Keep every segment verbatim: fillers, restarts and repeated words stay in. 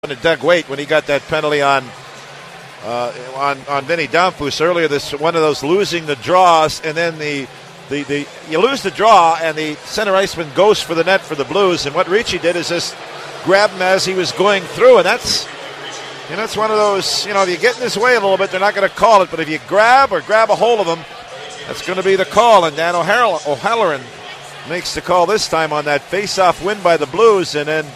to Doug Waite when he got that penalty on uh, on on Vinny Damphousse earlier. This one of those losing the draws, and then the, the the you lose the draw, and the center iceman goes for the net for the Blues. And what Ricci did is just grab him as he was going through, and that's you know that's one of those you know if you get in his way a little bit, they're not going to call it. But if you grab or grab a hold of him, that's going to be the call. And Dan O'Halloran makes the call this time on that face-off win by the Blues, and then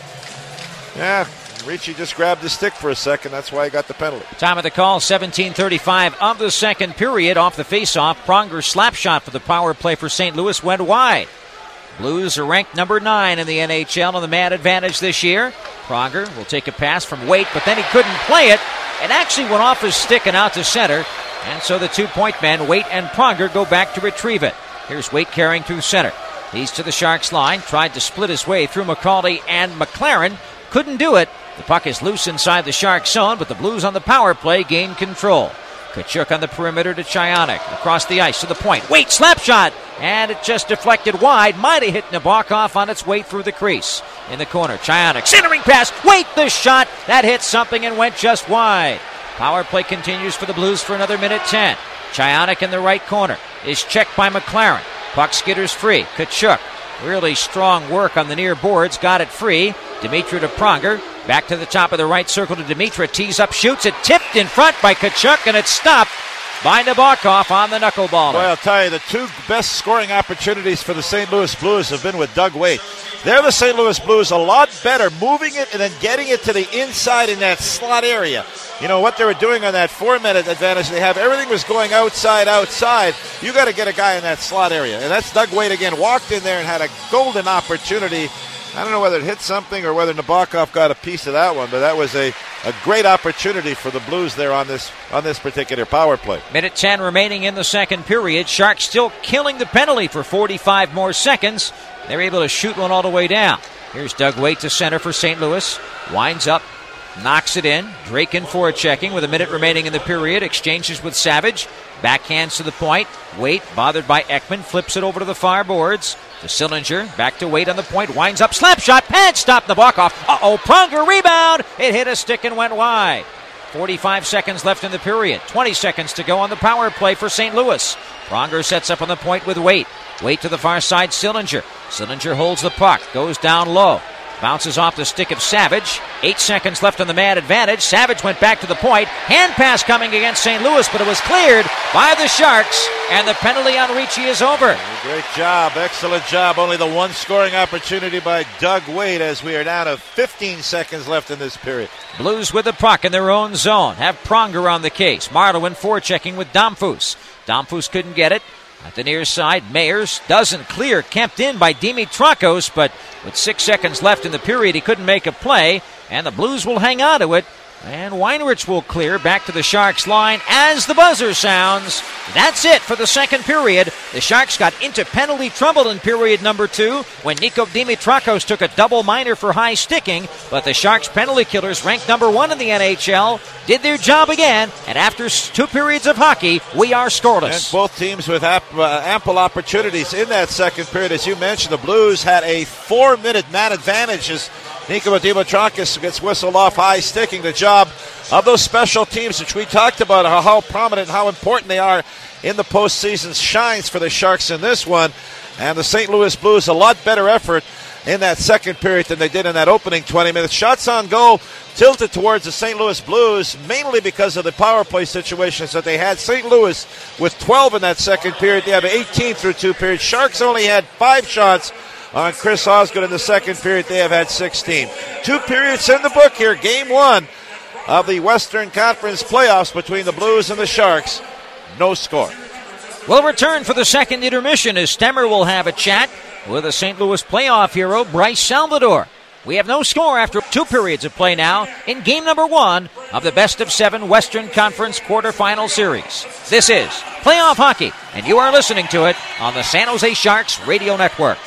yeah. Ricci just grabbed his stick for a second. That's why he got the penalty. Time of the call, seventeen thirty-five of the second period. Off the faceoff, Pronger's slap shot for the power play for Saint Louis went wide. Blues are ranked number nine in the N H L on the man advantage this year. Pronger will take a pass from Waite, but then he couldn't play it. It actually went off his stick and out to center. And so the two-point men, Waite and Pronger, go back to retrieve it. Here's Waite carrying through center. He's to the Sharks line. Tried to split his way through McCauley and McLaren. Couldn't do it. The puck is loose inside the Sharks zone, but the Blues on the power play gain control. Tkachuk on the perimeter to Chionik. Across the ice to the point. Waite, slap shot! And it just deflected wide. Might have hit Nabokov on its way through the crease. In the corner, Chionik, centering pass. Waite, the shot! That hit something and went just wide. Power play continues for the Blues for another minute ten. Chionik in the right corner is checked by McLaren. Puck skitters free. Tkachuk, really strong work on the near boards. Got it free. Dimitra to Pronger. Back to the top of the right circle to Dimitra. Tees up, shoots it. Tipped in front by Tkachuk, and it's stopped by Nabokov on the knuckleballer. Boy, I'll tell you, the two best scoring opportunities for the Saint Louis Blues have been with Doug Waite. They're the Saint Louis Blues a lot better moving it and then getting it to the inside in that slot area. You know, what they were doing on that four-minute advantage, they have everything was going outside, outside. You got to get a guy in that slot area. And that's Doug Waite again. Walked in there and had a golden opportunity. I don't know whether it hit something or whether Nabokov got a piece of that one, but that was a, a great opportunity for the Blues there on this on this particular power play. Minute ten remaining in the second period. Sharks still killing the penalty for forty-five more seconds. They're able to shoot one all the way down. Here's Doug Waite to center for Saint Louis. Winds up, knocks it in. Drake in for a checking with a minute remaining in the period. Exchanges with Savage. Backhands to the point. Waite, bothered by Ekman, flips it over to the far boards. To Sillinger, back to Waite on the point, winds up, slap shot, pad stop, Nabokov. Uh-oh, Pronger, rebound! It hit a stick and went wide. forty-five seconds left in the period, twenty seconds to go on the power play for Saint Louis. Pronger sets up on the point with Waite. Waite to the far side, Sillinger. Sillinger holds the puck, goes down low. Bounces off the stick of Savage. Eight seconds left on the man advantage. Savage went back to the point. Hand pass coming against Saint Louis, but it was cleared by the Sharks, and the penalty on Ricci is over. Great job. Excellent job. Only the one scoring opportunity by Doug Waite as we are down to fifteen seconds left in this period. Blues with the puck in their own zone. Have Pronger on the case. Marleau in forechecking with Damphousse. Damphousse couldn't get it. At the near side, Mayers doesn't clear, kept in by Dimitrakos, but with six seconds left in the period, he couldn't make a play, and the Blues will hang on to it, and Weinrich will clear back to the Sharks line as the buzzer sounds. That's it for the second period. The Sharks got into penalty trouble in period number two when Nico Dimitrakos took a double minor for high sticking, but the Sharks penalty killers, ranked number one in the N H L, did their job again, and after two periods of hockey, we are scoreless. And both teams with ap- uh, ample opportunities in that second period. As you mentioned, the Blues had a four-minute man advantage as Nico Dimitrakis gets whistled off high sticking. The job of those special teams, which we talked about, how, how prominent and how important they are in the postseason, shines for the Sharks in this one. And the Saint Louis Blues, a lot better effort in that second period than they did in that opening twenty minutes. Shots on goal tilted towards the Saint Louis Blues, mainly because of the power play situations that they had. Saint Louis with twelve in that second period. They have eighteen through two periods. Sharks only had five shots on Chris Osgood in the second period. They have had sixteen. Two periods in the book here. Game one of the Western Conference playoffs between the Blues and the Sharks. No score. We'll return for the second intermission as Stemmer will have a chat with a Saint Louis playoff hero, Bryce Salvador. We have no score after two periods of play now in game number one of the best of seven Western Conference quarterfinal series. This is Playoff Hockey, and you are listening to it on the San Jose Sharks Radio Network.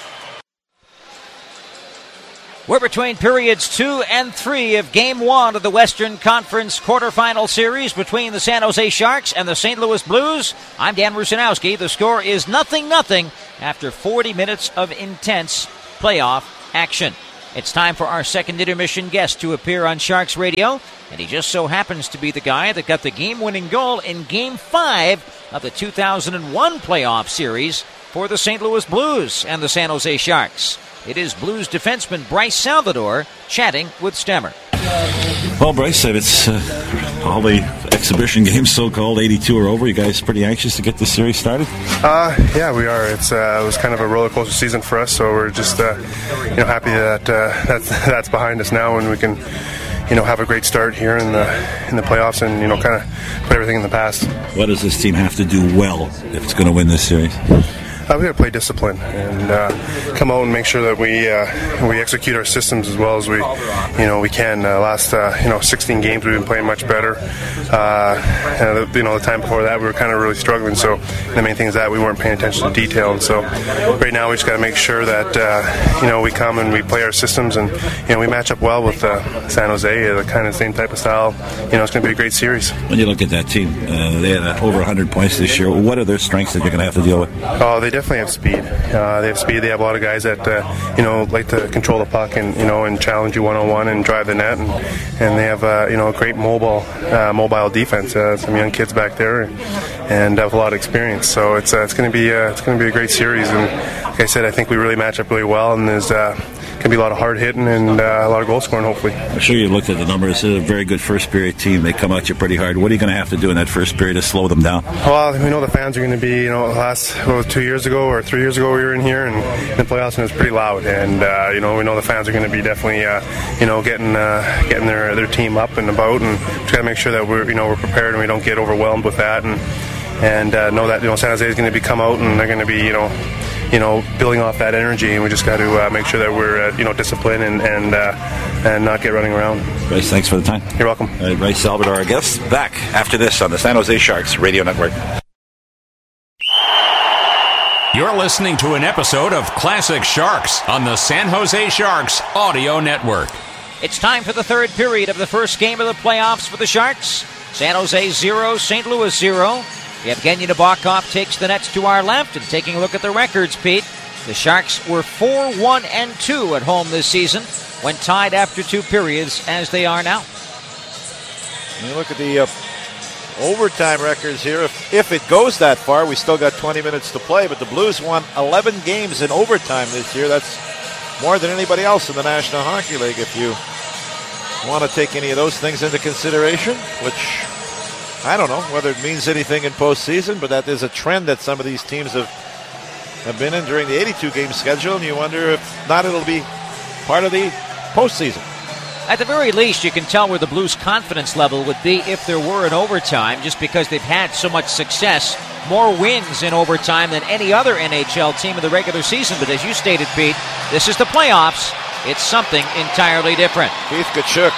We're between periods two and three of game one of the Western Conference quarterfinal series between the San Jose Sharks and the Saint Louis Blues. I'm Dan Rusanowski. The score is nothing nothing after forty minutes of intense playoff action. It's time for our second intermission guest to appear on Sharks Radio, and he just so happens to be the guy that got the game-winning goal in Game five of the two thousand one playoff series for the Saint Louis Blues and the San Jose Sharks. It is Blues defenseman Bryce Salvador chatting with Stemmer. Well, Bryce, it's uh, all the exhibition games, so-called, eighty-two are over. You guys pretty anxious to get this series started? Uh, yeah, we are. It's uh, it was kind of a roller coaster season for us, so we're just uh, you know happy that uh, that's that's behind us now, and we can you know have a great start here in the in the playoffs, and you know kind of put everything in the past. What does this team have to do well if it's going to win this series? Uh, we got to play discipline and uh, come out and make sure that we uh, we execute our systems as well as we you know we can. Uh, last uh, you know sixteen games we've been playing much better. Uh, and you know the time before that we were kind of really struggling. So the main thing is that we weren't paying attention to detail. And so right now we just got to make sure that uh, you know we come and we play our systems, and you know we match up well with uh, San Jose, the kind of same type of style. You know it's going to be a great series. When you look at that team, uh, they had uh, over one hundred points this year. What are their strengths that you're going to have to deal with? Oh, they definitely have speed. Uh, they have speed. They have a lot of guys that uh, you know like to control the puck and you know and challenge you one on one and drive the net, and, and they have uh, you know a great mobile uh, mobile defense. Uh, some young kids back there and, and have a lot of experience. So it's uh, it's going to be uh, it's going to be a great series. And like I said, I think we really match up really well, and there's uh, going to be a lot of hard hitting and uh, a lot of goal scoring hopefully. I'm sure you looked at the numbers. It's a very good first period team. They come at you pretty hard. What are you going to have to do in that first period to slow them down? Well, we know the fans are going to be, you know, last well, two years ago or three years ago we were in here and in the playoffs and it was pretty loud. And uh, you know, we know the fans are going to be definitely, uh, you know, getting uh, getting their their team up and about, and just got to make sure that we're you know we're prepared and we don't get overwhelmed with that, and and uh, know that you know San Jose is going to be come out and they're going to be you know. you know, building off that energy, and we just got to uh, make sure that we're, uh, you know, disciplined and and, uh, and not get running around. Bryce, thanks for the time. You're welcome. All right, Bryce Salvador, our guest, back after this on the San Jose Sharks Radio Network. You're listening to an episode of Classic Sharks on the San Jose Sharks Audio Network. It's time for the third period of the first game of the playoffs for the Sharks. San Jose zero, Saint Louis zero. Evgeny Nabokov takes the nets to our left, and taking a look at the records, Pete, the Sharks were four one and two at home this season when tied after two periods as they are now. When you look at the uh, overtime records here, if, if it goes that far, we still got twenty minutes to play, but the Blues won eleven games in overtime this year. That's more than anybody else in the National Hockey League if you want to take any of those things into consideration, which I don't know whether it means anything in postseason, but that is a trend that some of these teams have have been in during the eighty-two game schedule, and you wonder if not it'll be part of the postseason. At the very least, you can tell where the Blues' confidence level would be if there were an overtime, just because they've had so much success, more wins in overtime than any other N H L team in the regular season. But as you stated, Pete, this is the playoffs. It's something entirely different. Keith Tkachuk,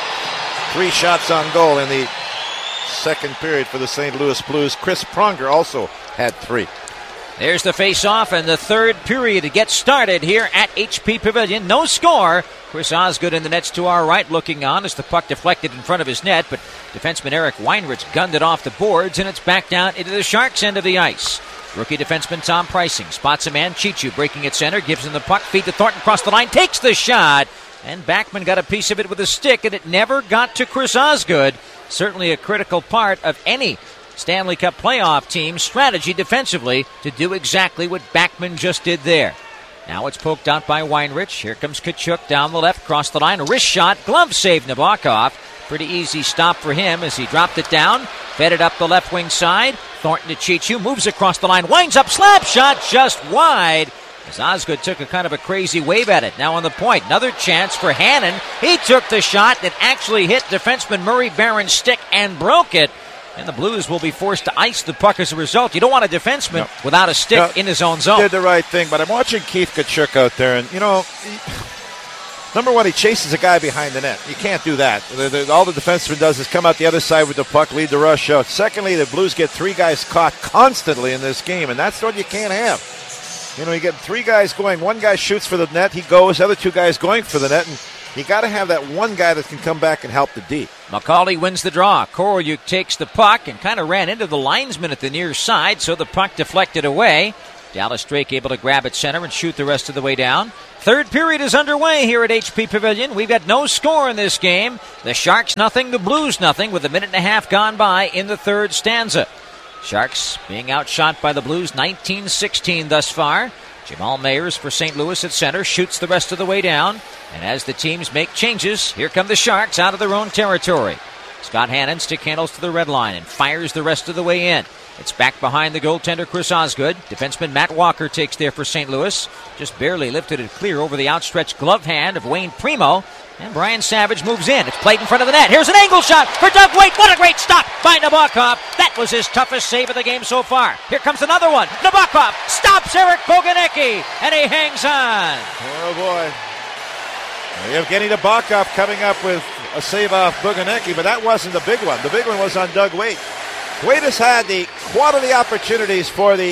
three shots on goal in the second period for the Saint Louis Blues. Chris Pronger also had three. There's the face-off, and the third period gets started here at H P Pavilion. No score. Chris Osgood in the nets to our right looking on as the puck deflected in front of his net, but defenseman Eric Weinrich gunned it off the boards, and it's back down into the Sharks' end of the ice. Rookie defenseman Tom Pricing spots a man, Chichu breaking at center, gives him the puck, feed to Thornton across the line, takes the shot, and Backman got a piece of it with a stick, and it never got to Chris Osgood. Certainly a critical part of any Stanley Cup playoff team's strategy defensively to do exactly what Backman just did there. Now it's poked out by Weinrich. Here comes Tkachuk down the left, across the line. A wrist shot, glove save Nabokov. Pretty easy stop for him as he dropped it down, fed it up the left wing side. Thornton to Chichu, moves across the line, winds up, slap shot just wide. As Osgood took a kind of a crazy wave at it. Now on the point, another chance for Hannon. He took the shot that actually hit defenseman Murray Barron's stick and broke it. And the Blues will be forced to ice the puck as a result. You don't want a defenseman no. without a stick no, in his own zone. Did the right thing, but I'm watching Keith Tkachuk out there, and, you know, he, number one, he chases a guy behind the net. You can't do that. The, the, all the defenseman does is come out the other side with the puck, lead the rush out. Secondly, the Blues get three guys caught constantly in this game, and that's what you can't have. You know, you get three guys going. One guy shoots for the net, he goes. Other two guys going for the net, and you got to have that one guy that can come back and help the D. McCauley wins the draw. Korolyuk takes the puck and kind of ran into the linesman at the near side, so the puck deflected away. Dallas Drake able to grab at center and shoot the rest of the way down. Third period is underway here at H P Pavilion. We've got no score in this game. The Sharks nothing, the Blues nothing, with a minute and a half gone by in the third stanza. Sharks being outshot by the Blues nineteen sixteen thus far. Jamal Mayers for Saint Louis at center, shoots the rest of the way down. And as the teams make changes, here come the Sharks out of their own territory. Scott Hannon stick handles to the red line and fires the rest of the way in. It's back behind the goaltender, Chris Osgood. Defenseman Matt Walker takes there for Saint Louis. Just barely lifted it clear over the outstretched glove hand of Wayne Primo. And Brian Savage moves in. It's played in front of the net. Here's an angle shot for Doug Weight. What a great stop by Nabokov. That was his toughest save of the game so far. Here comes another one. Nabokov stops Eric Boganecki, and he hangs on. Oh, boy. Evgeny Nabokov coming up with a save off Boganecki, but that wasn't the big one. The big one was on Doug Weight. Weight has had the quality opportunities for the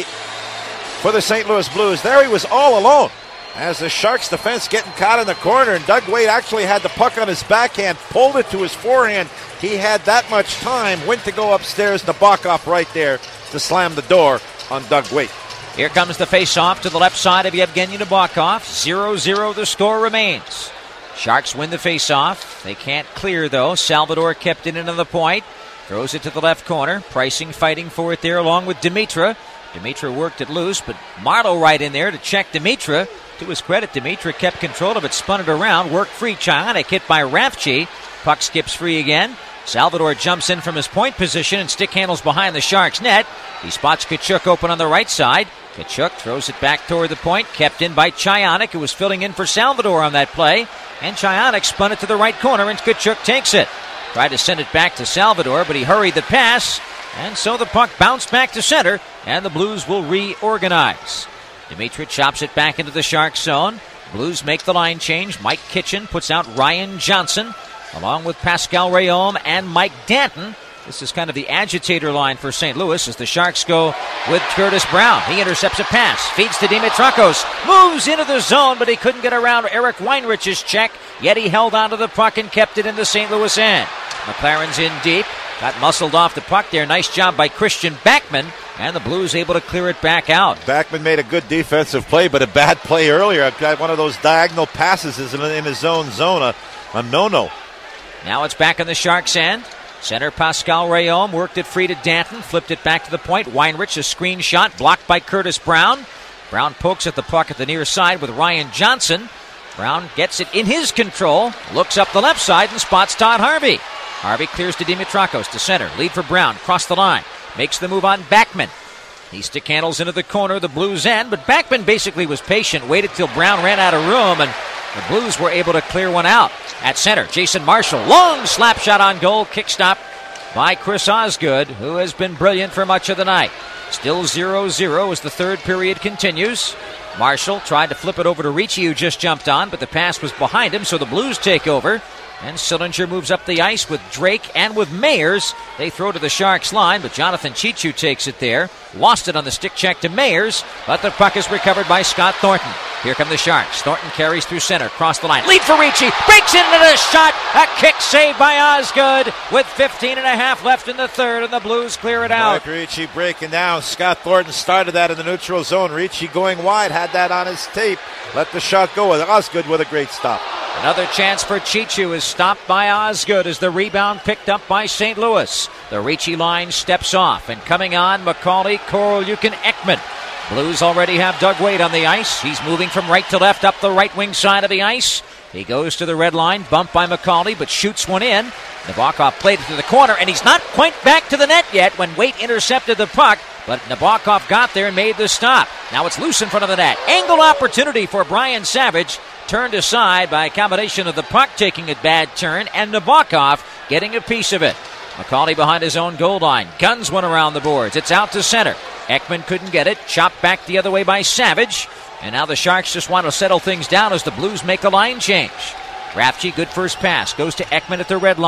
for the Saint Louis Blues. There he was all alone as the Sharks defense getting caught in the corner, and Doug Weight actually had the puck on his backhand, pulled it to his forehand. He had that much time, went to go upstairs, Nabokov right there to slam the door on Doug Weight. Here comes the face-off to the left side of Evgeny Nabokov. zero zero the score remains. Sharks win the face-off. They can't clear, though. Salvador kept it into the point. Throws it to the left corner. Pricing fighting for it there along with Dimitra. Dimitra worked it loose, but Marleau right in there to check Dimitra. To his credit, Dimitra kept control of it, spun it around, worked free. Chionic hit by Rafchi. Puck skips free again. Salvador jumps in from his point position and stick handles behind the Sharks' net. He spots Tkachuk open on the right side. Tkachuk throws it back toward the point, kept in by Chionic, who was filling in for Salvador on that play. And Chionic spun it to the right corner, and Tkachuk takes it. Tried to send it back to Salvador, but he hurried the pass, and so the puck bounced back to center, and the Blues will reorganize. Dimitra chops it back into the Sharks zone. Blues make the line change. Mike Kitchen puts out Ryan Johnson, along with Pascal Rayom and Mike Danton. This is kind of the agitator line for Saint Louis as the Sharks go with Curtis Brown. He intercepts a pass, feeds to Dimitrakos, moves into the zone, but he couldn't get around Eric Weinrich's check, yet he held onto the puck and kept it in the Saint Louis end. McLaren's in deep, got muscled off the puck there. Nice job by Christian Backman, and the Blues able to clear it back out. Backman made a good defensive play, but a bad play earlier. Got one of those diagonal passes in his own zone, a, a no-no. Now it's back on the Sharks' end. Center Pascal Rayom worked it free to Danton, flipped it back to the point. Weinrich, a screen shot, blocked by Curtis Brown. Brown pokes at the puck at the near side with Ryan Johnson. Brown gets it in his control, looks up the left side and spots Todd Harvey. Harvey clears to Dimitrakos to center. Lead for Brown, cross the line. Makes the move on Backman. He stick handles into the corner, the Blues end, but Backman basically was patient, waited till Brown ran out of room, and the Blues were able to clear one out. At center, Jason Marshall, long slap shot on goal, kick stop by Chris Osgood, who has been brilliant for much of the night. Still zero zero as the third period continues. Marshall tried to flip it over to Ricci, who just jumped on, but the pass was behind him, so the Blues take over. And Sillinger moves up the ice with Drake and with Mayers. They throw to the Sharks line, but Jonathan Chichu takes it there. Lost it on the stick check to Mayers, but the puck is recovered by Scott Thornton. Here come the Sharks. Thornton carries through center, cross the line. Lead for Ricci, breaks into the shot. A kick saved by Osgood with fifteen and a half left in the third, and the Blues clear it out. Mike Ricci breaking down. Scott Thornton started that in the neutral zone. Ricci going wide, had that on his tape. Let the shot go with Osgood with a great stop. Another chance for Chichu is stopped by Osgood as the rebound picked up by Saint Louis. The Ricci line steps off, and coming on, McCauley, Korolyukin, Ekman. Blues already have Doug Weight on the ice. He's moving from right to left up the right wing side of the ice. He goes to the red line, bumped by McCauley, but shoots one in. Nabokov played it to the corner, and he's not quite back to the net yet when Weight intercepted the puck, but Nabokov got there and made the stop. Now it's loose in front of the net. Angle opportunity for Brian Savage, turned aside by a combination of the puck taking a bad turn and Nabokov getting a piece of it. McCauley behind his own goal line. Guns one around the boards. It's out to center. Ekman couldn't get it. Chopped back the other way by Savage. And now the Sharks just want to settle things down as the Blues make a line change. Rafchi, good first pass. Goes to Ekman at the red line.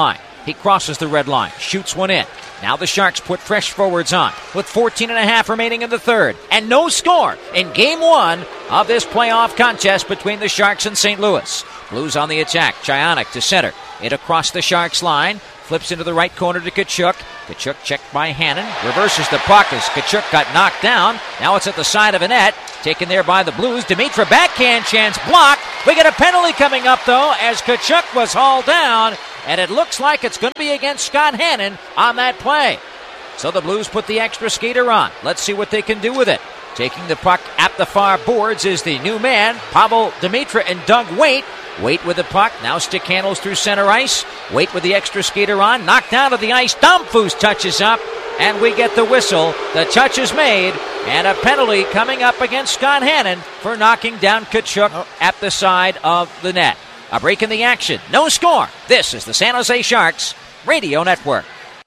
He crosses the red line, shoots one in. Now the Sharks put fresh forwards on with fourteen and a half remaining in the third. And no score in game one of this playoff contest between the Sharks and Saint Louis. Blues on the attack. Chionik to center. It across the Sharks line. Flips into the right corner to Tkachuk. Tkachuk checked by Hannon. Reverses the puck as Tkachuk got knocked down. Now it's at the side of the net. Taken there by the Blues. Dimitra backhand chance blocked. We get a penalty coming up, though, as Tkachuk was hauled down. And it looks like it's going to be against Scott Hannon on that play. So the Blues put the extra skater on. Let's see what they can do with it. Taking the puck at the far boards is the new man, Pavel Dimitra and Doug Waite. Waite with the puck. Now stick handles through center ice. Waite with the extra skater on. Knocked down to the ice. Domfus touches up. And we get the whistle. The touch is made. And a penalty coming up against Scott Hannon for knocking down Tkachuk oh. at the side of the net. A break in the action. No score. This is the San Jose Sharks Radio Network.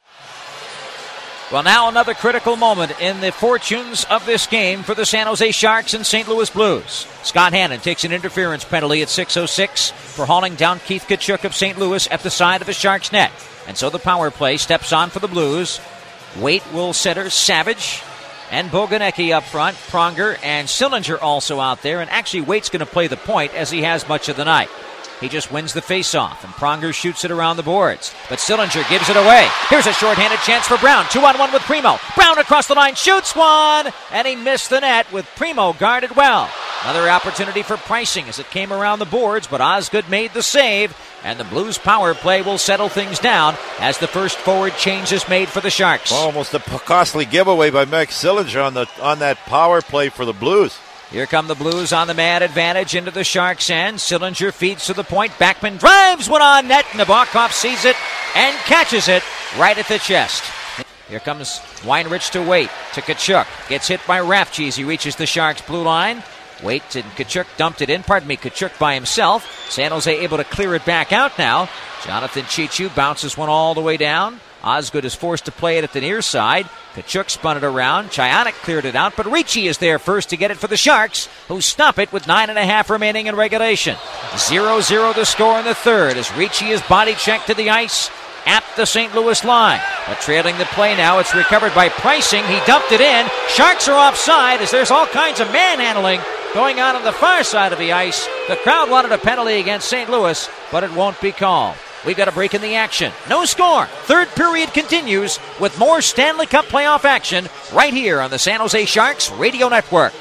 Well, now another critical moment in the fortunes of this game for the San Jose Sharks and Saint Louis Blues. Scott Hannon takes an interference penalty at six oh six for hauling down Keith Tkachuk of Saint Louis at the side of the Sharks' net. And so the power play steps on for the Blues. Waite will center Savage and Boganecki up front. Pronger and Sillinger also out there. And actually, Waite's going to play the point as he has much of the night. He just wins the faceoff, and Pronger shoots it around the boards. But Sillinger gives it away. Here's a shorthanded chance for Brown. Two on one with Primo. Brown across the line, shoots one, and he missed the net with Primo guarded well. Another opportunity for Pricing as it came around the boards, but Osgood made the save, and the Blues power play will settle things down as the first forward change is made for the Sharks. Almost a costly giveaway by Max Sillinger on the on that power play for the Blues. Here come the Blues on the man advantage into the Sharks' end. Sillinger feeds to the point. Backman drives one on net. Nabokov sees it and catches it right at the chest. Here comes Weinrich to Waite. To Tkachuk. Gets hit by Rafchi as he reaches the Sharks' blue line. Waite and Tkachuk dumped it in. Pardon me, Tkachuk by himself. San Jose able to clear it back out now. Jonathan Chichu bounces one all the way down. Osgood is forced to play it at the near side. Tkachuk spun it around. Chionik cleared it out, but Ricci is there first to get it for the Sharks, who stop it with nine and a half remaining in regulation. zero zero to score in the third as Ricci is body checked to the ice at the Saint Louis line. But trailing the play now, it's recovered by Pricing. He dumped it in. Sharks are offside as there's all kinds of manhandling going on on the far side of the ice. The crowd wanted a penalty against Saint Louis, but it won't be called. We've got a break in the action. No score. Third period continues with more Stanley Cup playoff action right here on the San Jose Sharks Radio Network.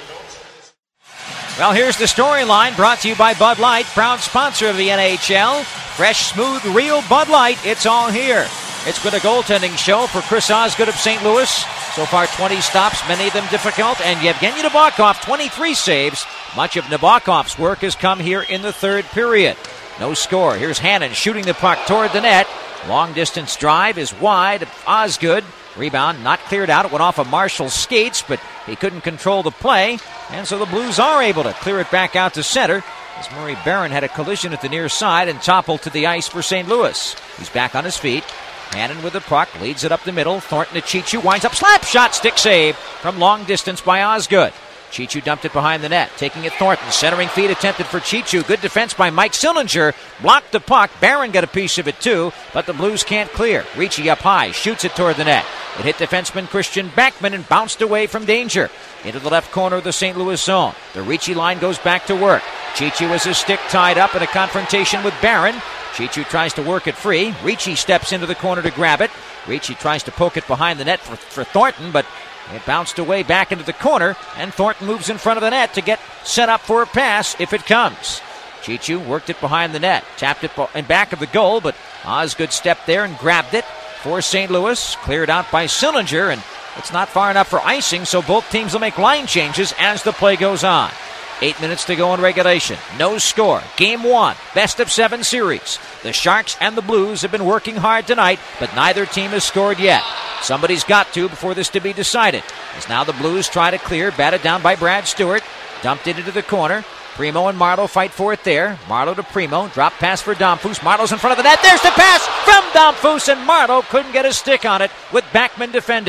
Well, here's the storyline brought to you by Bud Light, proud sponsor of the N H L. Fresh, smooth, real Bud Light. It's all here. It's been a goaltending show for Chris Osgood of Saint Louis. So far, twenty stops, many of them difficult. And Yevgeny Nabokov, twenty-three saves. Much of Nabokov's work has come here in the third period. No score. Here's Hannon shooting the puck toward the net. Long distance drive is wide. Osgood. Rebound not cleared out. It went off of Marshall's skates, but he couldn't control the play. And so the Blues are able to clear it back out to center as Murray Barron had a collision at the near side and toppled to the ice for Saint Louis. He's back on his feet. Hannon with the puck. Leads it up the middle. Thornton to Chichu. Winds up. Slap shot. Stick save from long distance by Osgood. Chichu dumped it behind the net. Taking it Thornton. Centering feed attempted for Chichu. Good defense by Mike Sillinger. Blocked the puck. Barron got a piece of it too, but the Blues can't clear. Ricci up high. Shoots it toward the net. It hit defenseman Christian Backman and bounced away from danger. Into the left corner of the Saint Louis zone. The Ricci line goes back to work. Chichu has his stick tied up in a confrontation with Barron. Chichu tries to work it free. Ricci steps into the corner to grab it. Ricci tries to poke it behind the net for, for Thornton, but it bounced away back into the corner, and Thornton moves in front of the net to get set up for a pass if it comes. Chichu worked it behind the net, tapped it in back of the goal, but Osgood stepped there and grabbed it for Saint Louis. Cleared out by Sillinger, and it's not far enough for icing, so both teams will make line changes as the play goes on. Eight minutes to go in regulation. No score. Game one. Best of seven series. The Sharks and the Blues have been working hard tonight, but neither team has scored yet. Somebody's got to before this to be decided. As now the Blues try to clear, batted down by Brad Stewart. Dumped it into the corner. Primo and Marleau fight for it there. Marleau to Primo. Drop pass for Domfus. Marleau's in front of the net. There's the pass from Domfus, and Marleau couldn't get a stick on it with Backman defending.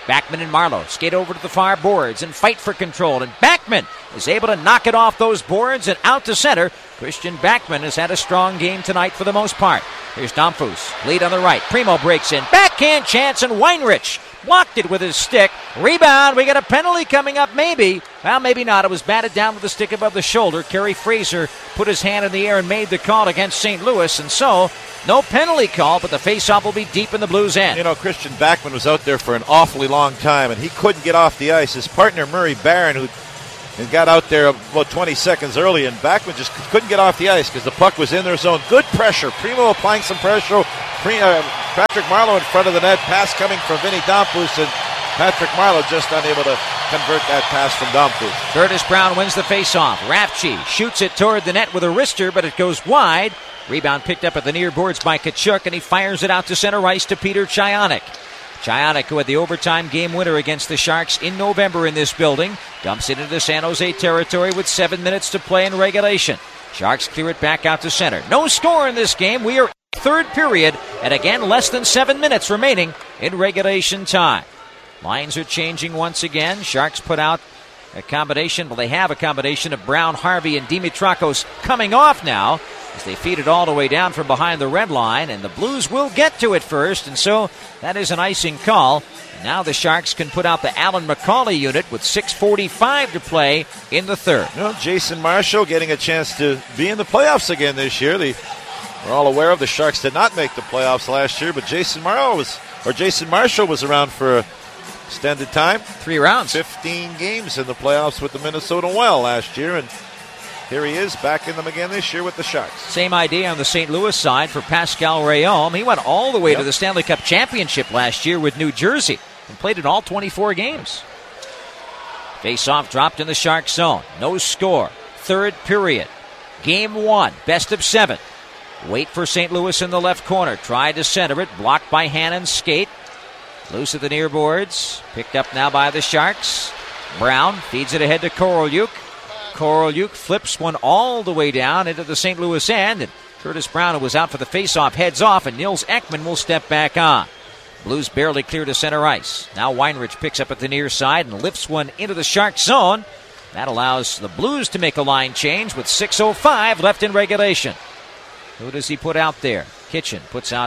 Backman and Marlowe skate over to the far boards and fight for control. And Backman is able to knock it off those boards and out to center. Christian Backman has had a strong game tonight for the most part. Here's Domfus. Lead on the right. Primo breaks in. Backhand chance, and Weinrich blocked it with his stick. Rebound. We got a penalty coming up, maybe. Well, maybe not. It was batted down with the stick above the shoulder. Kerry Fraser put his hand in the air and made the call against Saint Louis. And so, no penalty call, but the faceoff will be deep in the Blues' end. You know, Christian Backman was out there for an awfully long time, and he couldn't get off the ice. His partner, Murray Barron, who got out there about twenty seconds early, and Backman just couldn't get off the ice because the puck was in their zone. Good pressure. Primo applying some pressure. Pre, uh, Patrick Marleau in front of the net. Pass coming from Vinny Domfus, and Patrick Marleau just unable to convert that pass from Domfus. Curtis Brown wins the faceoff. Rafchi shoots it toward the net with a wrister, but it goes wide. Rebound picked up at the near boards by Tkachuk, and he fires it out to center ice to Peter Chayonik. Chayonik, who had the overtime game winner against the Sharks in November in this building, dumps it into San Jose territory with seven minutes to play in regulation. Sharks clear it back out to center. No score in this game. We are in third period, and again, less than seven minutes remaining in regulation time. Lines are changing once again. Sharks put out a combination, well, they have a combination of Brown, Harvey, and Dimitrakos coming off now as they feed it all the way down from behind the red line, and the Blues will get to it first, and so that is an icing call. And now the Sharks can put out the Alan McCauley unit with six forty-five to play in the third. You know, Jason Marshall getting a chance to be in the playoffs again this year. The, we're all aware of the Sharks did not make the playoffs last year, but Jason Marshall was, or Jason Marshall was around for a extended time. Three rounds. fifteen games in the playoffs with the Minnesota Wild last year, and here he is back in them again this year with the Sharks. Same idea on the Saint Louis side for Pascal Rayom. He went all the way yep. to the Stanley Cup Championship last year with New Jersey and played in all twenty-four games. Face-off dropped in the Sharks zone. No score. Third period. Game one. Best of seven. Wait for Saint Louis in the left corner. Tried to center it. Blocked by Hannon's skate. Loose at the near boards. Picked up now by the Sharks. Brown feeds it ahead to Korolyuk. Korolyuk flips one all the way down into the Saint Louis end. And Curtis Brown, who was out for the faceoff, heads off, and Nils Ekman will step back on. Blues barely clear to center ice. Now Weinrich picks up at the near side and lifts one into the Sharks zone. That allows the Blues to make a line change with six oh five left in regulation. Who does he put out there? Kitchen puts out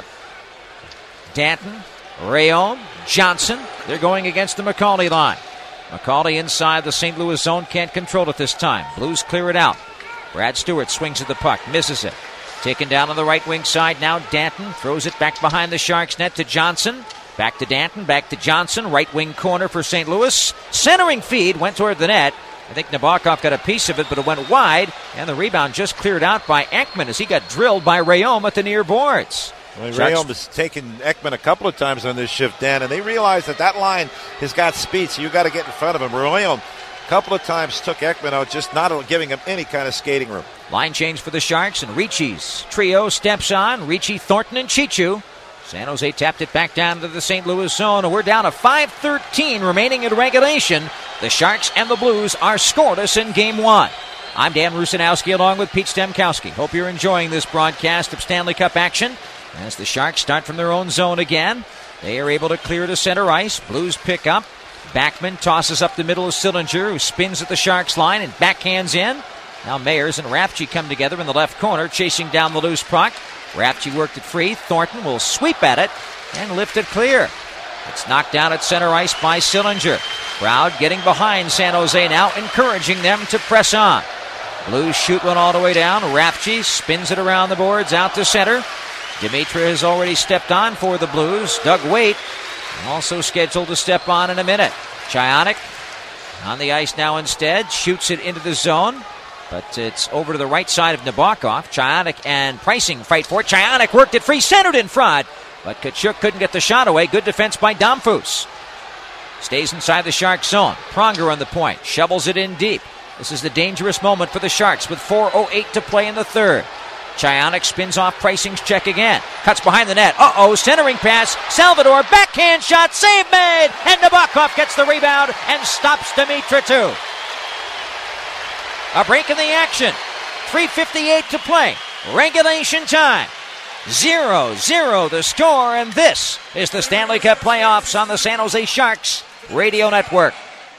Danton, Rayom, Johnson. They're going against the McCauley line. McCauley inside the Saint Louis zone, can't control it this time. Blues clear it out. Brad Stewart swings at the puck, misses it. Taken down on the right wing side now. Danton throws it back behind the Sharks net to Johnson. Back to Danton, back to Johnson. Right wing corner for Saint Louis. Centering feed went toward the net. I think Nabokov got a piece of it, but it went wide, and the rebound just cleared out by Ekman as he got drilled by Rayom at the near boards. Well, Rayom has taken Ekman a couple of times on this shift, Dan, and they realize that that line has got speed, so you got to get in front of him. Rayom a couple of times took Ekman out, just not giving him any kind of skating room. Line change for the Sharks, and Ricci's trio steps on. Ricci, Thornton, and Chichu. San Jose tapped it back down to the Saint Louis zone, and we're down to five thirteen remaining in regulation. The Sharks and the Blues are scoreless in Game one. I'm Dan Rusanowski along with Pete Stemkowski. Hope you're enjoying this broadcast of Stanley Cup action as the Sharks start from their own zone again. They are able to clear to center ice. Blues pick up. Backman tosses up the middle of Sillinger, who spins at the Sharks line and backhands in. Now Mayers and Rafchi come together in the left corner, chasing down the loose puck. Rafchi worked it free. Thornton will sweep at it and lift it clear. It's knocked down at center ice by Sillinger. Crowd getting behind San Jose now, encouraging them to press on. Blues shoot one all the way down. Rafchi spins it around the boards out to center. Dimitra has already stepped on for the Blues. Doug Waite also scheduled to step on in a minute. Chayonik on the ice now instead. Shoots it into the zone. But it's over to the right side of Nabokov. Chayonik and Pricing fight for it. Chayonik worked it free, centered in front. But Tkachuk couldn't get the shot away. Good defense by Domfus. Stays inside the Sharks zone. Pronger on the point. Shovels it in deep. This is the dangerous moment for the Sharks with four oh eight to play in the third. Chayonik spins off Pricing's check again. Cuts behind the net. Uh-oh, centering pass. Salvador, backhand shot, save made! And Nabokov gets the rebound and stops Dimitra too. A break in the action. three fifty-eight to play. Regulation time. zero zero the score, and this is the Stanley Cup playoffs on the San Jose Sharks Radio Network.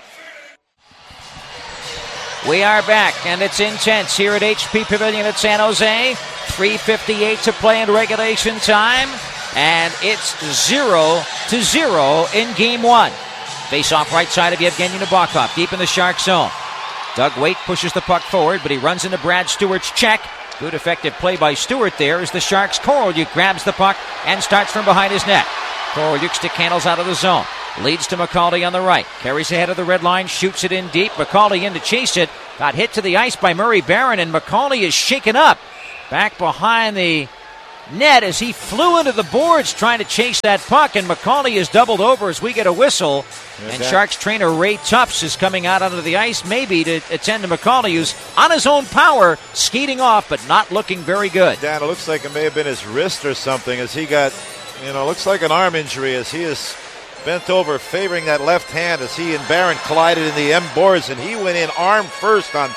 We are back, and it's intense here at H P Pavilion at San Jose. three fifty-eight to play in regulation time, and it's zero to zero in game one. Face off right side of Yevgeny Nabokov, deep in the Shark zone. Doug Weight pushes the puck forward, but he runs into Brad Stewart's check. Good effective play by Stewart there as the Sharks' Korolyuk grabs the puck and starts from behind his net. Korolyuk stick handles out of the zone. Leads to McCauley on the right. Carries ahead of the red line, shoots it in deep. McCauley in to chase it. Got hit to the ice by Murray Barron, and McCauley is shaken up back behind the net as he flew into the boards trying to chase that puck, and McCauley is doubled over as we get a whistle. There's and that. Sharks trainer Ray Tufts is coming out onto the ice, maybe to attend to McCauley, who's on his own power, skating off, but not looking very good. Dan, it looks like it may have been his wrist or something as he got, you know, looks like an arm injury as he is bent over, favoring that left hand as he and Barron collided in the M boards, and he went in arm first on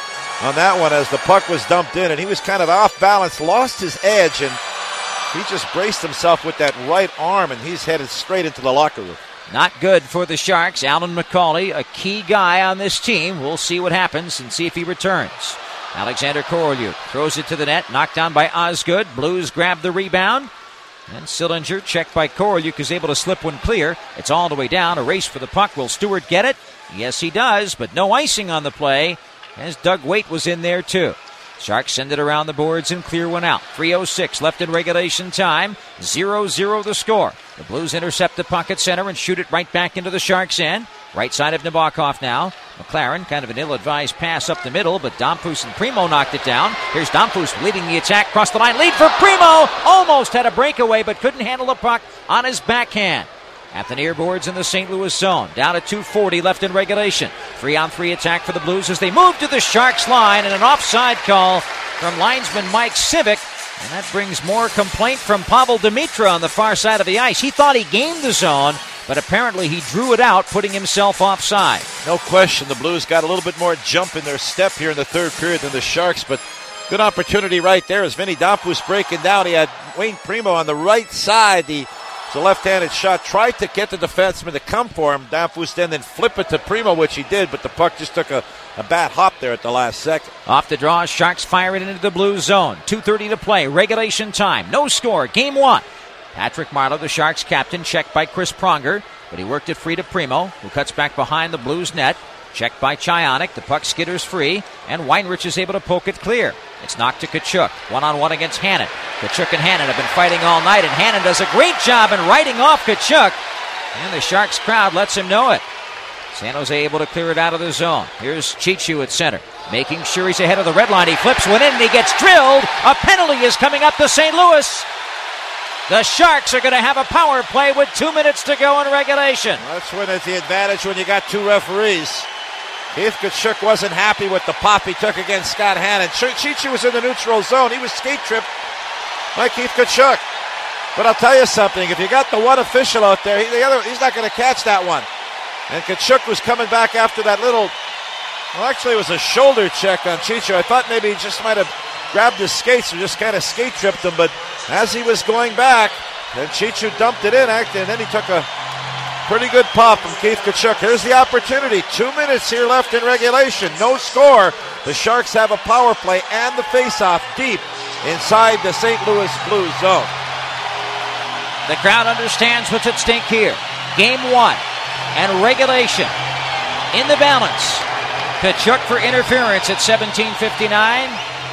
on that one as the puck was dumped in, and he was kind of off balance, lost his edge, and he just braced himself with that right arm, and he's headed straight into the locker room. Not good for the Sharks. Alan McCauley, a key guy on this team. We'll see what happens and see if he returns. Alexander Korolyuk throws it to the net, knocked down by Osgood. Blues grab the rebound. And Sillinger, checked by Korolyuk, is able to slip one clear. It's all the way down. A race for the puck. Will Stewart get it? Yes, he does, but no icing on the play, as Doug Weight was in there too. Sharks send it around the boards and clear one out. three oh six left in regulation time. zero zero the score. The Blues intercept the puck at center and shoot it right back into the Sharks' end. Right side of Nabokov now. McLaren, kind of an ill-advised pass up the middle, but Domfus and Primo knocked it down. Here's Domfus leading the attack across the line. Lead for Primo! Almost had a breakaway, but couldn't handle the puck on his backhand. At the near boards in the Saint Louis zone. Down at two forty left in regulation. Three-on-three attack for the Blues as they move to the Sharks line, and an offside call from linesman Mike Civic. And that brings more complaint from Pavel Dimitra on the far side of the ice. He thought he gained the zone, but apparently he drew it out, putting himself offside. No question, the Blues got a little bit more jump in their step here in the third period than the Sharks, but good opportunity right there as Vinny Domfus breaking down. He had Wayne Primo on the right side. The The left-handed shot tried to get the defenseman to come for him. Domfus then then flip it to Primo, which he did, but the puck just took a, a bad hop there at the last second. Off the draw, Sharks fire it into the Blues zone. two thirty to play, regulation time. No score, game one. Patrick Marleau, the Sharks captain, checked by Chris Pronger, but he worked it free to Primo, who cuts back behind the Blues net. Checked by Chionik, the puck skitters free, and Weinrich is able to poke it clear. It's knocked to Tkachuk, one-on-one against Hannon. Tkachuk and Hannon have been fighting all night, and Hannon does a great job in riding off Tkachuk, and the Sharks crowd lets him know it. San Jose able to clear it out of the zone. Here's Chichu at center, making sure he's ahead of the red line. He flips one in, and he gets drilled. A penalty is coming up to Saint Louis. The Sharks are going to have a power play with two minutes to go in regulation. Well, that's when it's the advantage when you got two referees. Keith Tkachuk wasn't happy with the pop he took against Scott Hannon. Chichi was in the neutral zone. He was skate tripped by Keith Tkachuk. But I'll tell you something. If you got the one official out there, he, the other, he's not going to catch that one. And Tkachuk was coming back after that little, well, actually it was a shoulder check on Chicho. I thought maybe he just might have grabbed his skates or just kind of skate tripped him. But as he was going back, then Chicho dumped it in, and then he took a pretty good pop from Keith Tkachuk. Here's the opportunity. Two minutes here left in regulation. No score. The Sharks have a power play and the faceoff deep inside the Saint Louis Blues zone. The crowd understands what's at stake here. Game one and regulation in the balance. Tkachuk for interference at seventeen fifty-nine.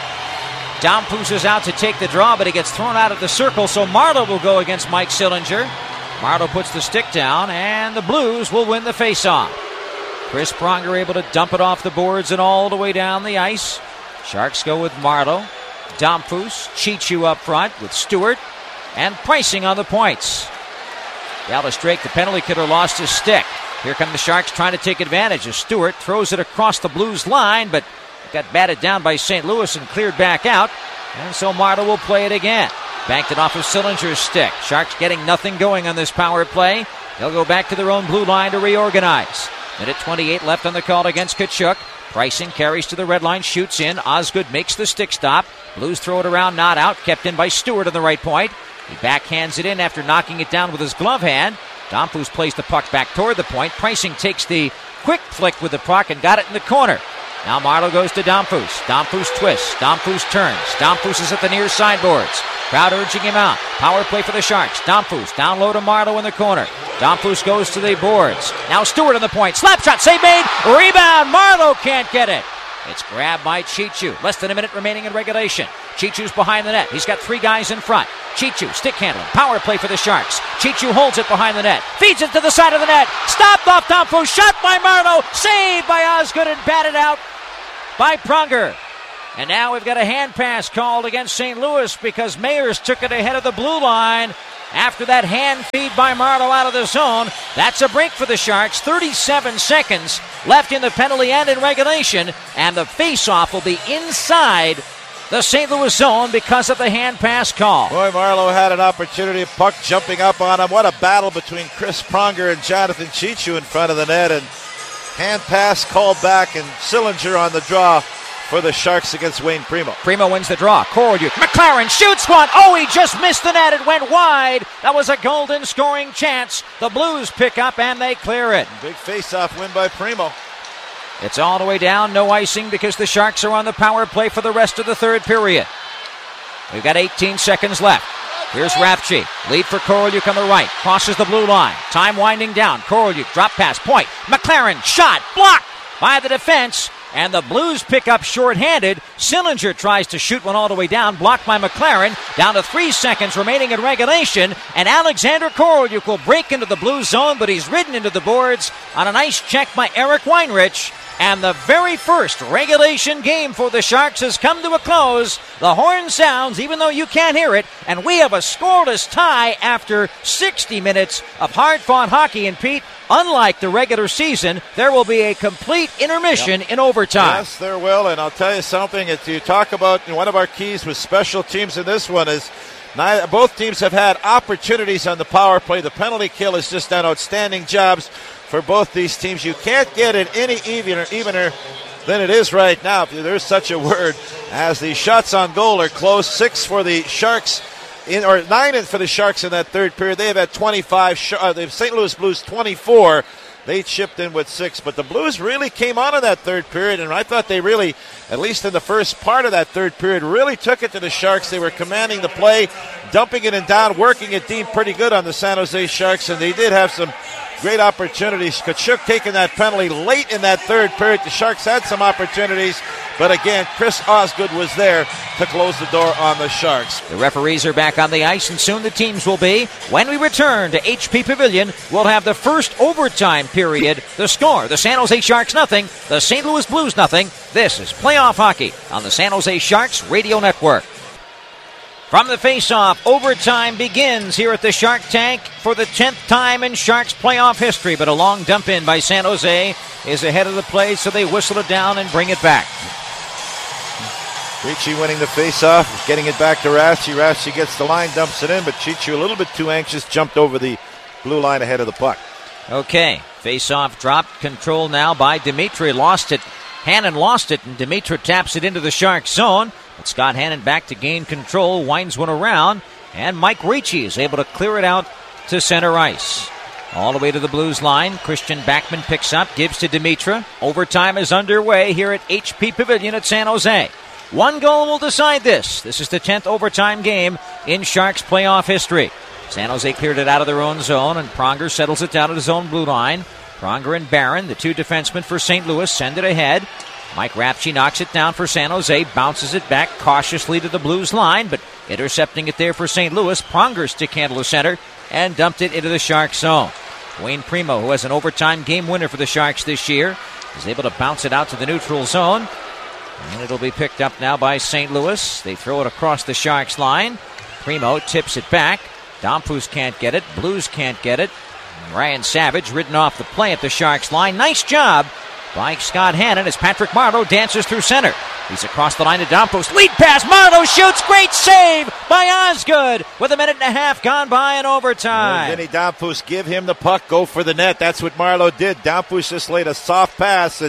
Domfus is out to take the draw, but he gets thrown out of the circle, so Marleau will go against Mike Sillinger. Marleau puts the stick down, and the Blues will win the faceoff. Chris Pronger able to dump it off the boards and all the way down the ice. Sharks go with Marleau, Domfus, Chichu up front with Stewart, and Pricing on the points. Dallas Drake, the penalty killer, lost his stick. Here come the Sharks trying to take advantage as Stewart throws it across the Blues line, but it got batted down by Saint Louis and cleared back out. And so Marleau will play it again. Banked it off of Sillinger's stick. Sharks getting nothing going on this power play. They'll go back to their own blue line to reorganize. Minute twenty-eight left on the call against Tkachuk. Pricing carries to the red line, shoots in. Osgood makes the stick stop. Blues throw it around, not out. Kept in by Stewart on the right point. He backhands it in after knocking it down with his glove hand. Domfus plays the puck back toward the point. Preissing takes the quick flick with the puck and got it in the corner. Now Marleau goes to Domfus. Domfus twists. Domfus turns. Domfus is at the near sideboards. Crowd urging him out. Power play for the Sharks. Domfus down low to Marleau in the corner. Domfus goes to the boards. Now Stewart on the point. Slap shot. Save made. Rebound. Marleau can't get it. It's grabbed by Chichu. Less than a minute remaining in regulation. Chichu's behind the net. He's got three guys in front. Chichu, stick handling. Power play for the Sharks. Chichu holds it behind the net. Feeds it to the side of the net. Stopped off Domfus. Shot by Marleau. Saved by Osgood and batted out by Pronger. And now we've got a hand pass called against Saint Louis because Mayers took it ahead of the blue line after that hand feed by Marleau out of the zone. That's a break for the Sharks. thirty-seven seconds left in the penalty and in regulation, and the face-off will be inside the Saint Louis zone because of the hand pass call. Boy, Marleau had an opportunity, puck jumping up on him. What a battle between Chris Pronger and Jonathan Chichu in front of the net, and hand pass called back, and Sillinger on the draw for the Sharks against Wayne Primo. Primo wins the draw. Korolyuk. McLaren shoots one. Oh, he just missed the net. It went wide. That was a golden scoring chance. The Blues pick up and they clear it. Big face-off win by Primo. It's all the way down. No icing because the Sharks are on the power play for the rest of the third period. We've got eighteen seconds left. Here's Rafchi. Lead for Korolyuk on the right. Crosses the blue line. Time winding down. Korolyuk drop pass. Point. McLaren shot. Blocked by the defense. And the Blues pick up shorthanded. Sillinger tries to shoot one all the way down. Blocked by McLaren. Down to three seconds remaining in regulation. And Alexander Korolyuk will break into the blue zone, but he's ridden into the boards on a nice check by Eric Weinrich. And the very first regulation game for the Sharks has come to a close. The horn sounds, even though you can't hear it, and we have a scoreless tie after sixty minutes of hard-fought hockey. And Pete, unlike the regular season, there will be a complete intermission yep. in overtime. Yes, there will, and I'll tell you something. If you talk about one of our keys with special teams in this one is neither, both teams have had opportunities on the power play. The penalty kill has just done outstanding jobs for both these teams. You can't get it any evener, evener than it is right now, if there's such a word, as the shots on goal are close. Six for the Sharks, in or nine for the Sharks in that third period. They have had twenty-five. Uh, the Saint Louis Blues twenty-four. They chipped in with six, but the Blues really came on in that third period, and I thought they really, at least in the first part of that third period, really took it to the Sharks. They were commanding the play, dumping it and down, working it deep pretty good on the San Jose Sharks, and they did have some great opportunities. Tkachuk taking that penalty late in that third period. The Sharks had some opportunities, but again, Chris Osgood was there to close the door on the Sharks. The referees are back on the ice, and soon the teams will be. When we return to H P Pavilion, we'll have the first overtime period. The score, the San Jose Sharks nothing, the Saint Louis Blues nothing. This is Playoff Hockey on the San Jose Sharks Radio Network. From the face-off, overtime begins here at the Shark Tank for the tenth time in Sharks playoff history, but a long dump in by San Jose is ahead of the play, so they whistle it down and bring it back. Ricci winning the face-off, getting it back to Rafchi. Rafchi gets the line, dumps it in, but Chichu, a little bit too anxious, jumped over the blue line ahead of the puck. Okay, face-off dropped, control now by Dimitri. Lost it. Hannon lost it, and Dimitri taps it into the Sharks zone. But Scott Hannon back to gain control, winds one around, and Mike Ricci is able to clear it out to center ice. All the way to the Blues line. Christian Backman picks up, gives to Dimitra. Overtime is underway here at H P Pavilion at San Jose. One goal will decide this. This is the tenth overtime game in Sharks playoff history. San Jose cleared it out of their own zone, and Pronger settles it down at his own blue line. Pronger and Barron, the two defensemen for Saint Louis, send it ahead. Mike Rafchi knocks it down for San Jose, bounces it back cautiously to the Blues line, but intercepting it there for Saint Louis. Pronger stick handle the center and dumped it into the Sharks zone. Wayne Primo, who has an overtime game winner for the Sharks this year, is able to bounce it out to the neutral zone. And it'll be picked up now by Saint Louis. They throw it across the Sharks line. Primo tips it back. Domfus can't get it. Blues can't get it. Ryan Savage ridden off the play at the Sharks line. Nice job by Scott Hannon as Patrick Marleau dances through center. He's across the line to Domfus. Lead pass. Marleau shoots. Great save by Osgood with a minute and a half gone by in overtime. Vinny Domfus give him the puck. Go for the net. That's what Marleau did. Domfus just laid a soft pass, and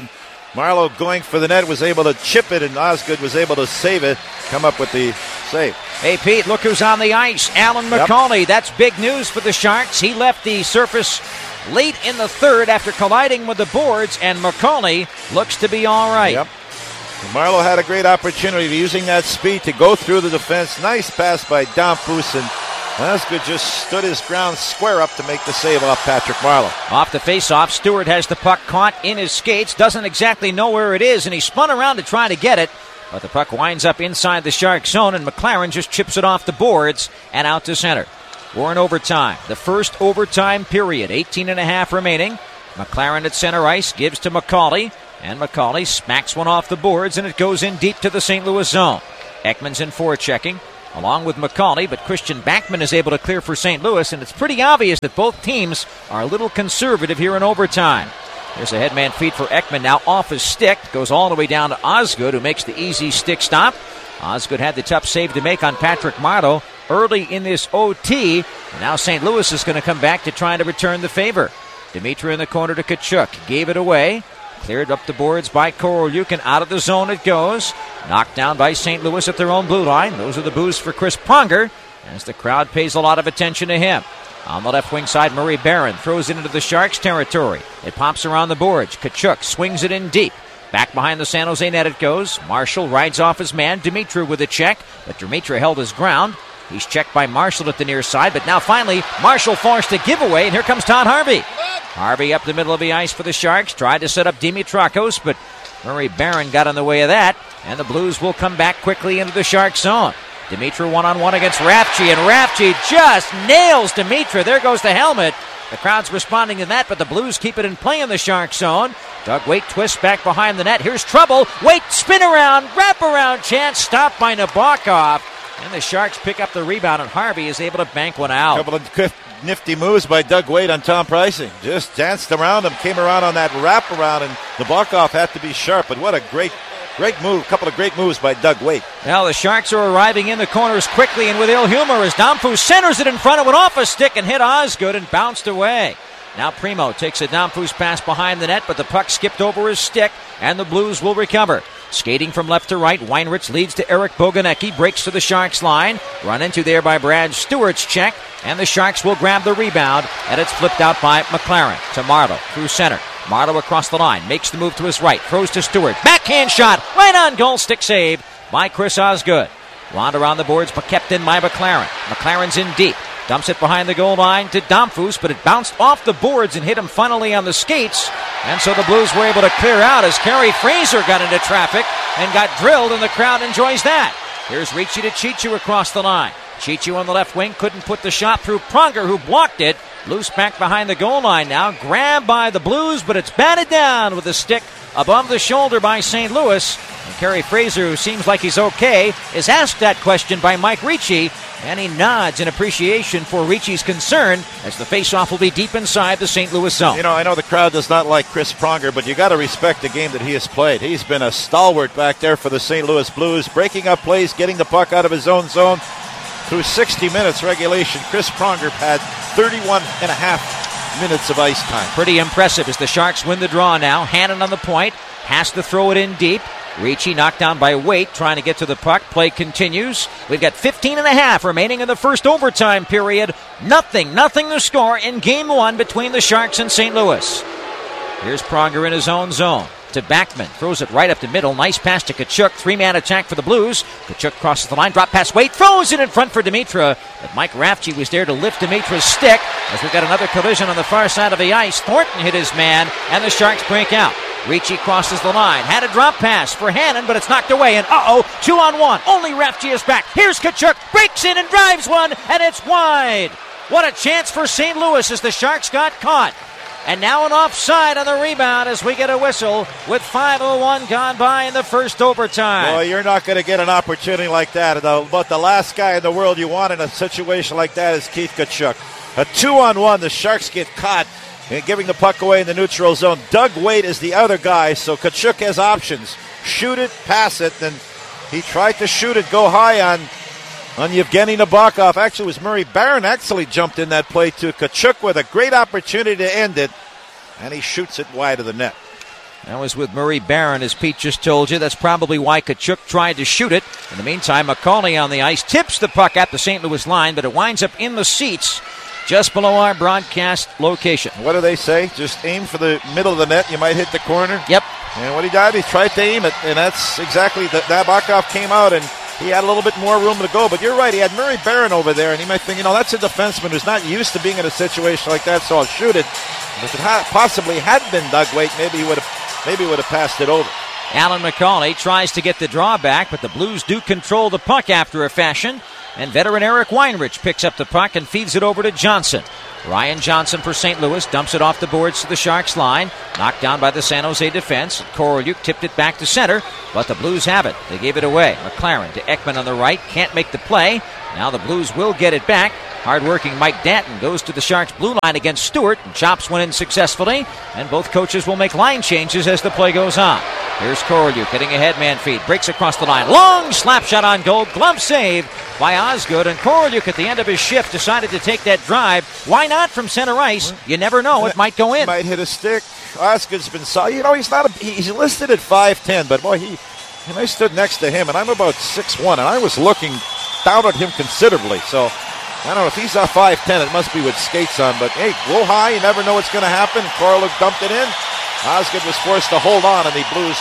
Marlowe going for the net, was able to chip it, and Osgood was able to save it, come up with the save. Hey, Pete, look who's on the ice. Alan McCauley. Yep. That's big news for the Sharks. He left the surface late in the third after colliding with the boards, and McCauley looks to be all right. Yep. Marlowe had a great opportunity using that speed to go through the defense. Nice pass by Damphousse, and Osgood just stood his ground square up to make the save off Patrick Marlowe. Off the face-off, Stewart has the puck caught in his skates, doesn't exactly know where it is, and he spun around to try to get it, but the puck winds up inside the Shark zone, and McLaren just chips it off the boards and out to center. We're in overtime. The first overtime period, eighteen and a half remaining. McLaren at center ice gives to McCauley, and McCauley smacks one off the boards, and it goes in deep to the Saint Louis zone. Ekman's in forechecking, along with McCauley, but Christian Backman is able to clear for Saint Louis, and it's pretty obvious that both teams are a little conservative here in overtime. There's a headman feed for Ekman, now off his stick, goes all the way down to Osgood, who makes the easy stick stop. Osgood had the tough save to make on Patrick Marleau early in this O T, and now Saint Louis is going to come back to try to return the favor. Dimitri in the corner to Tkachuk, gave it away. Cleared up the boards by Korolyuk, and out of the zone it goes. Knocked down by Saint Louis at their own blue line. Those are the boos for Chris Pronger, as the crowd pays a lot of attention to him. On the left wing side, Murray Barron throws it into the Sharks' territory. It pops around the boards. Tkachuk swings it in deep. Back behind the San Jose net it goes. Marshall rides off his man. Dimitri with a check, but Dimitri held his ground. He's checked by Marshall at the near side, but now finally Marshall forced a giveaway, and here comes Todd Harvey. Harvey up the middle of the ice for the Sharks, tried to set up Dimitrakos, but Murray Barron got in the way of that, and the Blues will come back quickly into the Sharks zone. Dimitri one-on-one against Rafchi, and Rafchi just nails Dimitri. There goes the helmet. The crowd's responding to that, but the Blues keep it in play in the Sharks zone. Doug Waite twists back behind the net. Here's trouble. Waite spin around, wrap around chance, stopped by Nabokov. And the Sharks pick up the rebound, and Harvey is able to bank one out. A couple of nifty moves by Doug Waite on Tom Pricing. Just danced around him, came around on that wraparound, and Nabokov had to be sharp. But what a great, great move. A couple of great moves by Doug Waite. Now the Sharks are arriving in the corners quickly and with ill humor as Damphousse centers it in front. It went off a stick and hit Osgood and bounced away. Now Primo takes a Damphousse pass behind the net, but the puck skipped over his stick, and the Blues will recover. Skating from left to right, Weinrich leads to Eric Boganecki, breaks to the Sharks line. Run into there by Brad Stewart's check, and the Sharks will grab the rebound, and it's flipped out by McLaren to Marleau through center. Marleau across the line, makes the move to his right, throws to Stewart. Backhand shot, right on goal, stick save by Chris Osgood. Wound around the boards, but kept in by McLaren. McLaren's in deep. Dumps it behind the goal line to Damphousse, but it bounced off the boards and hit him funnily on the skates. And so the Blues were able to clear out as Kerry Fraser got into traffic and got drilled, and the crowd enjoys that. Here's Ricci to Chichu across the line. Chichu on the left wing couldn't put the shot through Pronger, who blocked it. Loose back behind the goal line now. Grabbed by the Blues, but it's batted down with a stick above the shoulder by Saint Louis. And Kerry Fraser, who seems like he's okay, is asked that question by Mike Ricci, and he nods in appreciation for Ricci's concern as the faceoff will be deep inside the Saint Louis zone. You know, I know the crowd does not like Chris Pronger, but you got to respect the game that he has played. He's been a stalwart back there for the Saint Louis Blues, breaking up plays, getting the puck out of his own zone. Through sixty minutes regulation, Chris Pronger had thirty-one and a half minutes of ice time. Pretty impressive as the Sharks win the draw now. Hannon on the point, has to throw it in deep. Ricci knocked down by Waite, trying to get to the puck. Play continues. We've got fifteen and a half remaining in the first overtime period. Nothing, nothing to score in game one between the Sharks and Saint Louis. Here's Pronger in his own zone. To Backman, throws it right up the middle. Nice pass to Tkachuk. Three-man attack for the Blues. Tkachuk crosses the line, drop pass Waite, throws it in front for Dimitra. But Mike Rafchi was there to lift Dimitra's stick as we've got another collision on the far side of the ice. Thornton hit his man, and the Sharks break out. Ricci crosses the line. Had a drop pass for Hannon, but it's knocked away. And uh-oh, two on one. Only Rafchi is back. Here's Tkachuk. Breaks in and drives one, and it's wide. What a chance for Saint Louis as the Sharks got caught. And now an offside on the rebound as we get a whistle with five oh one gone by in the first overtime. Well, you're not going to get an opportunity like that. But the last guy in the world you want in a situation like that is Keith Tkachuk. A two-on-one, the Sharks get caught and giving the puck away in the neutral zone. Doug Waite is the other guy, so Tkachuk has options. Shoot it, pass it, and he tried to shoot it, go high on On Yevgeny Nabokov. Actually, it was Murray Barron actually jumped in that play to Tkachuk with a great opportunity to end it, and he shoots it wide of the net. That was with Murray Barron, as Pete just told you. That's probably why Tkachuk tried to shoot it. In the meantime, McCauley on the ice tips the puck at the Saint Louis line, but it winds up in the seats just below our broadcast location. What do they say? Just aim for the middle of the net. You might hit the corner. Yep. And what he did, he tried to aim it, and that's exactly that. Nabokov came out, and he had a little bit more room to go. But you're right, he had Murray Barron over there, and he might think, you know, that's a defenseman who's not used to being in a situation like that, so I'll shoot it. If it ha- possibly had been Doug Weight, maybe he would have, maybe would have passed it over. Alan McCauley tries to get the draw back, but the Blues do control the puck after a fashion. And veteran Eric Weinrich picks up the puck and feeds it over to Johnson. Ryan Johnson for Saint Louis dumps it off the boards to the Sharks line. Knocked down by the San Jose defense. Korolyuk tipped it back to center, but the Blues have it. They gave it away. McLaren to Ekman on the right. Can't make the play. Now the Blues will get it back. Hard-working Mike Danton goes to the Sharks' blue line against Stewart and chops one in successfully. And both coaches will make line changes as the play goes on. Here's Korolyuk getting a headman feed. Breaks across the line. Long slap shot on goal. Glove save by Osgood. And Korolyuk at the end of his shift decided to take that drive. Why not from center ice? You never know. It might go in. Might hit a stick. Osgood's been solid. You know, he's not a, he's listed at five ten, but boy, he and I stood next to him, and I'm about six one, and I was looking down at him considerably. So I don't know if he's a five ten. It must be with skates on. But hey, go high. You never know what's going to happen. Korolyuk dumped it in. Osgood was forced to hold on, and the Blues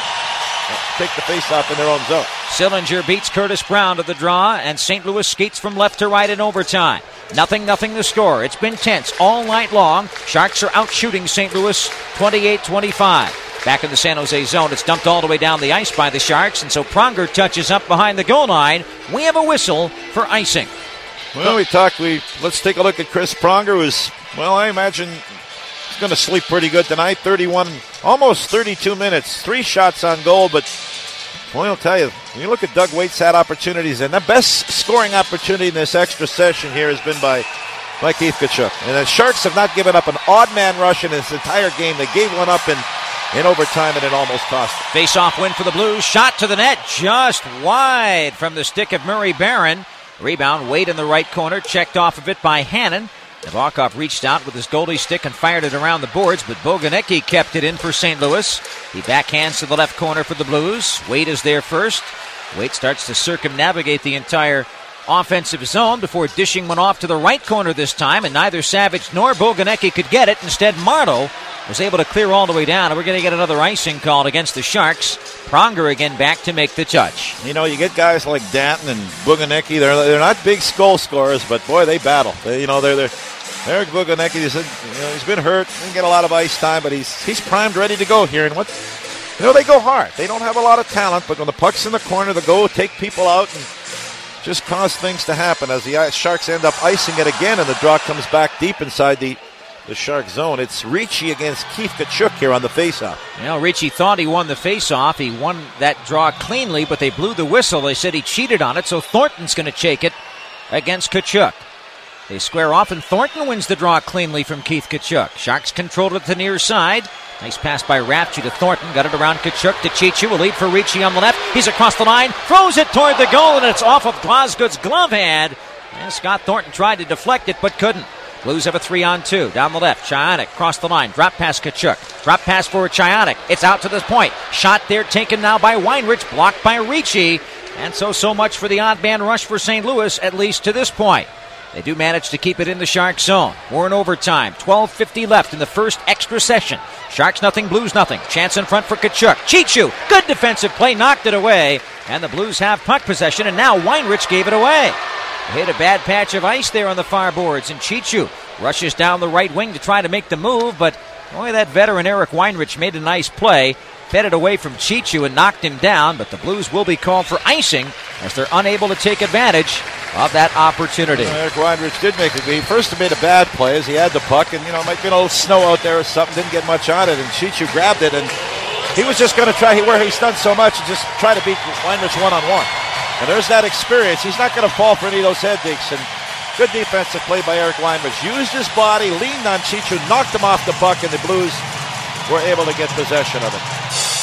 take the faceoff in their own zone. Sillinger beats Curtis Brown to the draw, and Saint Louis skates from left to right in overtime. Nothing, nothing to score. It's been tense all night long. Sharks are out shooting Saint Louis twenty-eight twenty-five. Back in the San Jose zone, it's dumped all the way down the ice by the Sharks, and so Pronger touches up behind the goal line. We have a whistle for icing. Well, we talked. We let's take a look at Chris Pronger, who's, well, I imagine he's going to sleep pretty good tonight. thirty-one, almost thirty-two minutes, three shots on goal, but well, I'll tell you, when you look at Doug Waite's had opportunities, and the best scoring opportunity in this extra session here has been by, by Keith Tkachuk. And the Sharks have not given up an odd man rush in this entire game. They gave one up in, in overtime, and it almost cost them. Face-off win for the Blues. Shot to the net, just wide from the stick of Murray Barron. Rebound, Wade in the right corner, checked off of it by Hannon. Nabokov reached out with his goalie stick and fired it around the boards, but Boganecki kept it in for Saint Louis. He backhands to the left corner for the Blues. Wade is there first. Wade starts to circumnavigate the entire offensive zone before dishing one off to the right corner this time, and neither Savage nor Boganecki could get it. Instead, Marleau was able to clear all the way down, and we're going to get another icing called against the Sharks. Pronger again back to make the touch. You know, you get guys like Danton and Boganecki. They're they're not big goal scorers, but boy, they battle. They, you know, they're they're. Eric Boganecki, he's, you know, he's been hurt, didn't get a lot of ice time, but he's he's primed, ready to go here. And what, you know, they go hard. They don't have a lot of talent, but when the puck's in the corner, they go take people out and just cause things to happen. As the Sharks end up icing it again, and the draw comes back deep inside the the Shark zone. It's Ricci against Keith Tkachuk here on the faceoff. You know, Ricci thought he won the faceoff. He won that draw cleanly, but they blew the whistle. They said he cheated on it, so Thornton's going to take it against Tkachuk. They square off, and Thornton wins the draw cleanly from Keith Tkachuk. Sharks controlled it to the near side. Nice pass by Rafchi to Thornton. Got it around Tkachuk to Chichu. A lead for Ricci on the left. He's across the line. Throws it toward the goal, and it's off of Glasgow's glove hand. And Scott Thornton tried to deflect it, but couldn't. Blues have a three on two. Down the left, Chionic cross the line. Drop pass Tkachuk. Drop pass for Chionic. It's out to this point. Shot there taken now by Weinrich. Blocked by Ricci. And so, so much for the odd man rush for Saint Louis, at least to this point. They do manage to keep it in the Sharks zone. We're in overtime. twelve fifty left in the first extra session. Sharks nothing, Blues nothing. Chance in front for Tkachuk. Chichu, good defensive play, knocked it away. And the Blues have puck possession, and now Weinrich gave it away. They hit a bad patch of ice there on the far boards, and Chichu rushes down the right wing to try to make the move, but boy, that veteran Eric Weinrich made a nice play. Fed it away from Chichu and knocked him down, but the Blues will be called for icing as they're unable to take advantage of that opportunity. Well, Eric Weinrich did make it. He first made a bad play as he had the puck, and you know, it might be a little snow out there or something. Didn't get much on it, and Chichu grabbed it, and he was just going to try, where he's done so much, and just try to beat Weinrich one-on-one. And there's that experience. He's not going to fall for any of those head digs, and good defensive play by Eric Weinrich. Used his body, leaned on Chichu, knocked him off the puck, and the Blues were able to get possession of it.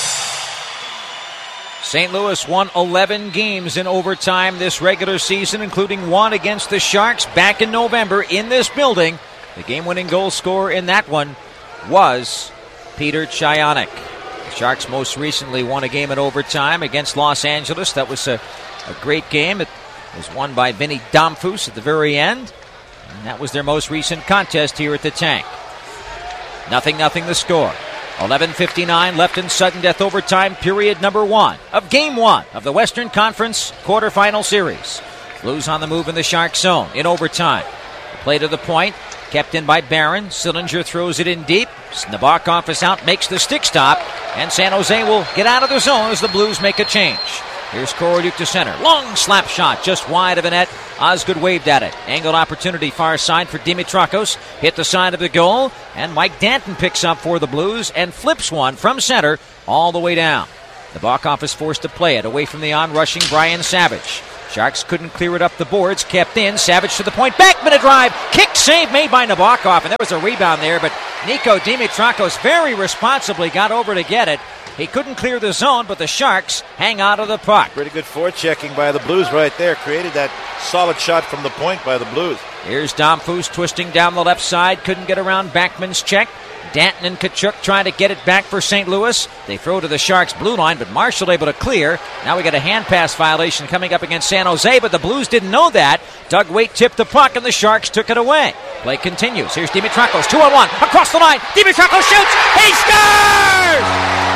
Saint Louis won eleven games in overtime this regular season, including one against the Sharks back in November in this building. The game-winning goal scorer in that one was Peter Chionic. Sharks most recently won a game in overtime against Los Angeles. That was a, a great game. It was won by Vinny Damphus at the very end. And that was their most recent contest here at the Tank. Nothing, nothing the score. eleven fifty-nine left in sudden death overtime, period number one of game one of the Western Conference quarterfinal series. Blues on the move in the Shark zone in overtime. The play to the point, kept in by Barron. Sillinger throws it in deep. Nabokov is out, makes the stick stop, and San Jose will get out of the zone as the Blues make a change. Here's Korolyuk to center. Long slap shot, just wide of the net. Osgood waved at it. Angled opportunity far side for Dimitrakos. Hit the side of the goal, and Mike Danton picks up for the Blues and flips one from center all the way down. Nabokov is forced to play it away from the on-rushing Brian Savage. Sharks couldn't clear it up the boards, kept in. Savage to the point, backman drive, kick save made by Nabokov, and there was a rebound there, but Nico Dimitrakos very responsibly got over to get it. He couldn't clear the zone, but the Sharks hang out of the puck. Pretty good forechecking by the Blues right there. Created that solid shot from the point by the Blues. Here's Damphus twisting down the left side. Couldn't get around Backman's check. Danton and Tkachuk trying to get it back for Saint Louis. They throw to the Sharks' blue line, but Marshall able to clear. Now we got a hand pass violation coming up against San Jose, but the Blues didn't know that. Doug Waite tipped the puck, and the Sharks took it away. Play continues. Here's Dimitrakos, two on one, across the line. Dimitrakos shoots. He scores!